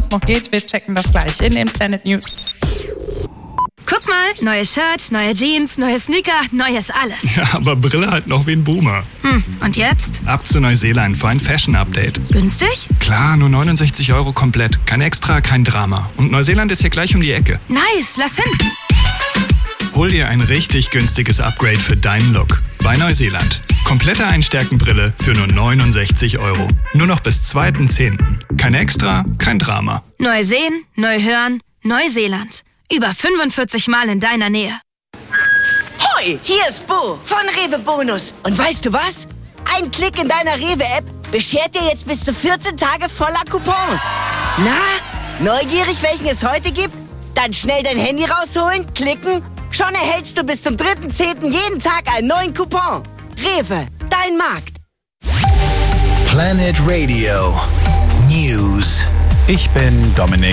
sonst noch geht. Wir checken das gleich in den Planet News. Guck mal, neues Shirt, neue Jeans, neue Sneaker, neues alles. Ja, aber Brille halt noch wie ein Boomer. Und jetzt? Ab zu Neuseeland für ein Fashion-Update. Günstig? Klar, nur 69 € komplett. Kein Extra, kein Drama. Und Neuseeland ist hier gleich um die Ecke. Nice, lass hin. Hol dir ein richtig günstiges Upgrade für deinen Look. Bei Neuseeland. Komplette Einstärkenbrille für nur 69 €. Nur noch bis 2.10. Kein Extra, kein Drama. Neu sehen, neu hören, Neuseeland. Über 45 Mal in deiner Nähe. Hoi, hier ist Bo von Rewe Bonus. Und weißt du was? Ein Klick in deiner Rewe-App beschert dir jetzt bis zu 14 Tage voller Coupons. Na, neugierig, welchen es heute gibt? Dann schnell dein Handy rausholen, klicken. Schon erhältst du bis zum 3.10. jeden Tag einen neuen Coupon. Rewe, dein Markt. Planet Radio News. Ich bin Dominik.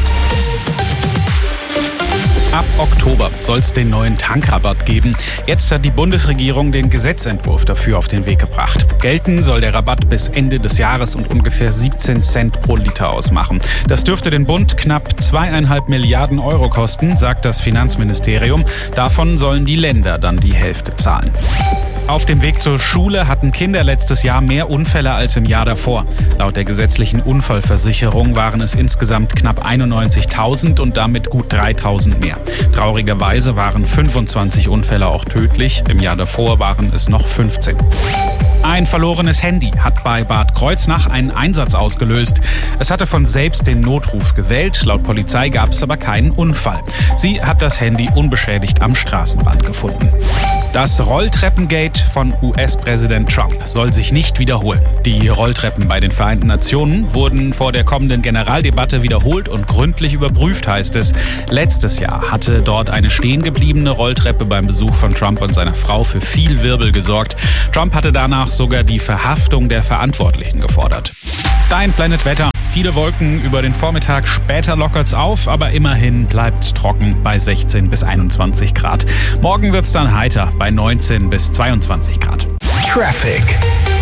Ab Oktober soll es den neuen Tankrabatt geben. Jetzt hat die Bundesregierung den Gesetzentwurf dafür auf den Weg gebracht. Gelten soll der Rabatt bis Ende des Jahres und ungefähr 17 Cent pro Liter ausmachen. Das dürfte den Bund knapp 2,5 Milliarden € kosten, sagt das Finanzministerium. Davon sollen die Länder dann die Hälfte zahlen. Auf dem Weg zur Schule hatten Kinder letztes Jahr mehr Unfälle als im Jahr davor. Laut der gesetzlichen Unfallversicherung waren es insgesamt knapp 91.000 und damit gut 3.000 mehr. Traurigerweise waren 25 Unfälle auch tödlich. Im Jahr davor waren es noch 15. Ein verlorenes Handy hat bei Bad Kreuznach einen Einsatz ausgelöst. Es hatte von selbst den Notruf gewählt. Laut Polizei gab es aber keinen Unfall. Sie hat das Handy unbeschädigt am Straßenrand gefunden. Das Rolltreppengate von US-Präsident Trump soll sich nicht wiederholen. Die Rolltreppen bei den Vereinten Nationen wurden vor der kommenden Generaldebatte wiederholt und gründlich überprüft, heißt es. Letztes Jahr hatte dort eine stehengebliebene Rolltreppe beim Besuch von Trump und seiner Frau für viel Wirbel gesorgt. Trump hatte danach sogar die Verhaftung der Verantwortlichen gefordert. Dein Planet Wetter. Viele Wolken über den Vormittag, später lockert's auf, aber immerhin bleibt's trocken bei 16 bis 21 Grad. Morgen wird's dann heiter bei 19 bis 22 Grad. Traffic.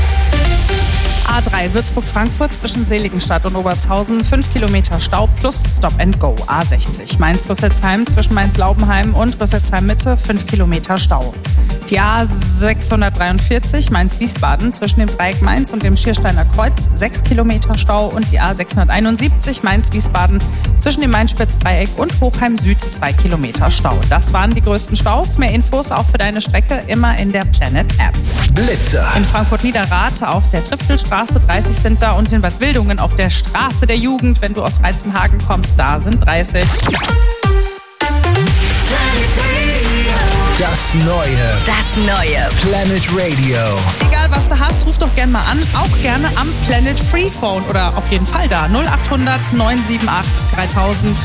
A3 Würzburg-Frankfurt zwischen Seligenstadt und Obertshausen 5 Kilometer Stau plus Stop and Go. A60 Mainz-Rüsselsheim zwischen Mainz-Laubenheim und Rüsselsheim-Mitte 5 Kilometer Stau. Die A643 Mainz-Wiesbaden zwischen dem Dreieck Mainz und dem Schiersteiner Kreuz 6 Kilometer Stau und die A671 Mainz-Wiesbaden zwischen dem Main-Spitz-Dreieck und Hochheim Süd 2 Kilometer Stau. Das waren die größten Staus. Mehr Infos auch für deine Strecke immer in der Planet App. Blitzer. In Frankfurt-Niederrad auf der Triftelstraße 30 sind da und in Bad Wildungen auf der Straße der Jugend, wenn du aus Reizenhagen kommst, da sind 30. Das neue Planet Radio. Egal was du hast, ruf doch gerne mal an. Auch gerne am Planet Free Phone oder auf jeden Fall da 0800 978 3000.